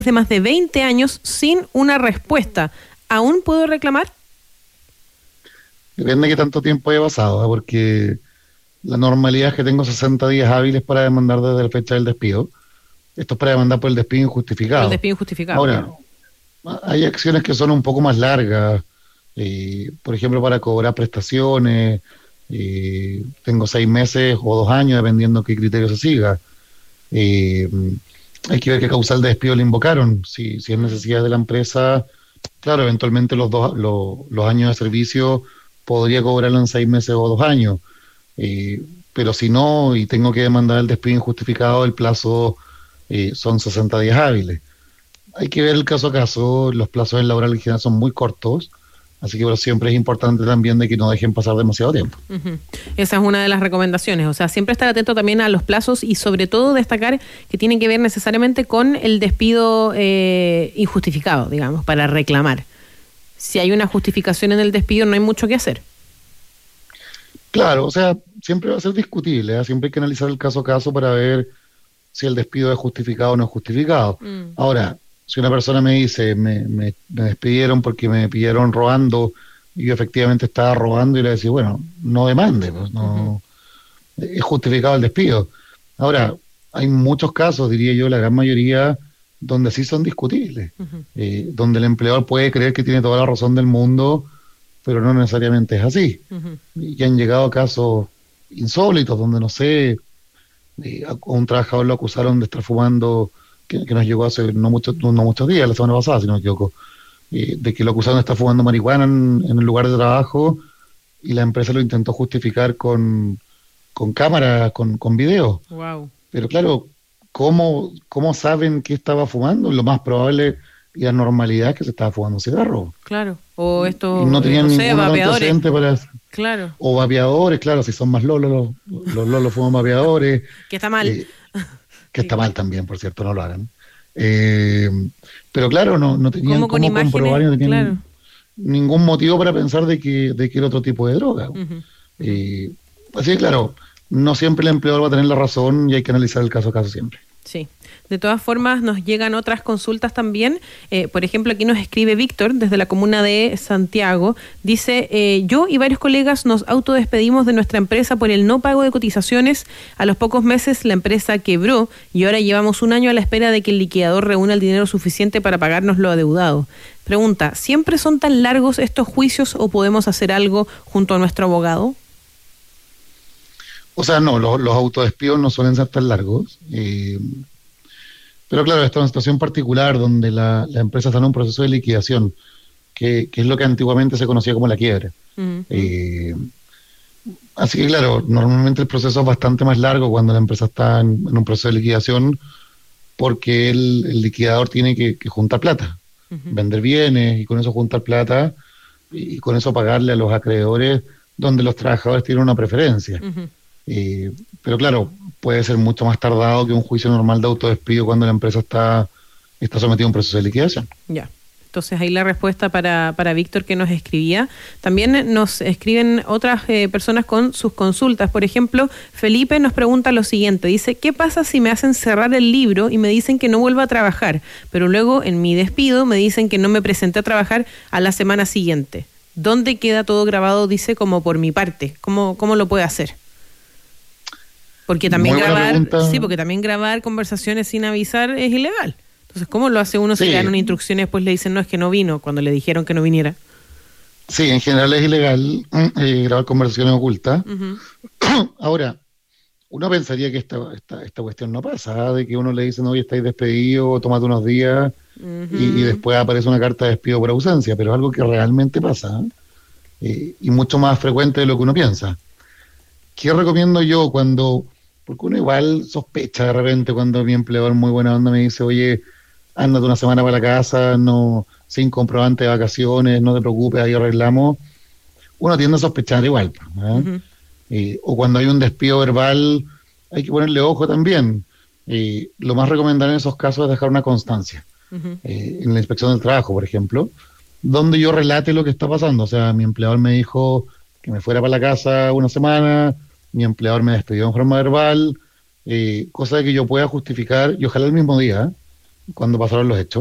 de más de 20 años sin una respuesta. ¿Aún puedo reclamar? Depende de qué tanto tiempo haya pasado, ¿eh? Porque la normalidad es que tengo 60 días hábiles para demandar desde la fecha del despido. Esto es para demandar por el despido Por el injustificado. despido injustificado, Ahora, claro. hay acciones que son un poco más largas, por ejemplo, para cobrar prestaciones, tengo 6 meses o 2 años, dependiendo qué criterio se siga. Eh, Hay que ver qué causal de despido le invocaron. Si es necesidad de la empresa, claro, eventualmente los años de servicio podría cobrarlo en 6 meses o 2 años. Pero si no, y tengo que demandar el despido injustificado, el plazo son 60 días hábiles. Hay que ver el caso a caso, los plazos en laboral en general son muy cortos, así que pero siempre es importante también de que no dejen pasar demasiado tiempo. Uh-huh. Esa es una de las recomendaciones, o sea, siempre estar atento también a los plazos y sobre todo destacar que tienen que ver necesariamente con el despido injustificado, digamos, para reclamar. Si hay una justificación en el despido, no hay mucho que hacer. Claro, o sea, siempre va a ser discutible, ¿eh? Siempre hay que analizar el caso a caso para ver si el despido es justificado o no es justificado. Ahora, si una persona me dice, me despidieron porque me pillaron robando y yo efectivamente estaba robando, y le decía, bueno, no demande, pues no es justificado el despido. Ahora, hay muchos casos, diría yo, la gran mayoría, donde sí son discutibles, donde el empleador puede creer que tiene toda la razón del mundo, pero no necesariamente es así. Y han llegado casos insólitos, donde no sé, a un trabajador lo acusaron de estar fumando, que nos llegó hace no muchos días, la semana pasada, si no me equivoco, de que lo acusaron de estar fumando marihuana en el lugar de trabajo, y la empresa lo intentó justificar con cámara, con video. Wow. Pero claro, ¿cómo saben que estaba fumando? Lo más probable y la normalidad es que se estaba fumando un cigarro. Claro. O Y esto, no tenían no sé, ningún otro vapeadores. antecedente para... Claro. O vapeadores, claro, si son más lolos, los lolos fuman vapeadores, Que está mal. eh, que está mal también, por cierto, no lo hagan. Eh, pero claro, no tenían Como con cómo comprobar, imágenes, no claro. tenían ningún motivo para pensar de que era otro tipo de droga. Uh-huh. Eh, Así que claro, no siempre el empleador va a tener la razón y hay que analizar el caso a caso siempre. Sí. De todas formas, nos llegan otras consultas también. Por ejemplo, aquí nos escribe Víctor desde la comuna de Santiago. Dice, yo y varios colegas nos autodespedimos de nuestra empresa por el no pago de cotizaciones. A los pocos meses la empresa quebró y ahora llevamos un año a la espera de que el liquidador reúna el dinero suficiente para pagarnos lo adeudado. Pregunta, ¿siempre son tan largos estos juicios o podemos hacer algo junto a nuestro abogado? O sea, no, los autodespidos no suelen ser tan largos. Pero claro, esta es una situación particular donde la empresa está en un proceso de liquidación, que es lo que antiguamente se conocía como la quiebra. Uh-huh. Así que claro, normalmente el proceso es bastante más largo cuando la empresa está en un proceso de liquidación, porque el liquidador tiene que juntar plata, vender bienes y con eso juntar plata y con eso pagarle a los acreedores donde los trabajadores tienen una preferencia. Pero claro, puede ser mucho más tardado que un juicio normal de autodespido cuando la empresa está sometida a un proceso de liquidación. Ya. Entonces ahí la respuesta para Víctor que nos escribía. También nos escriben otras personas con sus consultas. Por ejemplo, Felipe nos pregunta lo siguiente. Dice, ¿qué pasa si me hacen cerrar el libro y me dicen que no vuelva a trabajar? Pero luego en mi despido me dicen que no me presenté a trabajar a la semana siguiente. ¿Dónde queda todo grabado? Dice, como por mi parte. ¿Cómo lo puede hacer? Porque también porque también grabar conversaciones sin avisar es ilegal. Entonces, ¿cómo lo hace uno si le dan una instrucción y después le dicen, no, es que no vino, cuando le dijeron que no viniera? Sí, en general es ilegal grabar conversaciones ocultas. Ahora, uno pensaría que esta cuestión no pasa, de que uno le dice, no, hoy estáis despedido, tómate unos días, y después aparece una carta de despido por ausencia, pero es algo que realmente pasa, y mucho más frecuente de lo que uno piensa. ¿Qué recomiendo yo porque uno igual sospecha de repente cuando mi empleador muy buena onda me dice, oye, ándate una semana para la casa, no, sin comprobante de vacaciones, no te preocupes, ahí arreglamos? Uno tiende a sospechar igual, o cuando hay un despido verbal, hay que ponerle ojo también. Lo más recomendable en esos casos es dejar una constancia, en la inspección del trabajo, por ejemplo, donde yo relate lo que está pasando. O sea, mi empleador me dijo que me fuera para la casa una semana, mi empleador me despidió en forma verbal, cosa de que yo pueda justificar, y ojalá el mismo día, cuando pasaron los hechos.